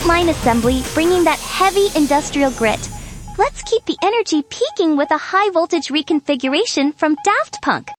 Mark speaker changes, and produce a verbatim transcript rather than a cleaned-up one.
Speaker 1: line assembly, bringing that heavy industrial grit. Let's keep the energy peaking with a high voltage reconfiguration from Daft Punk.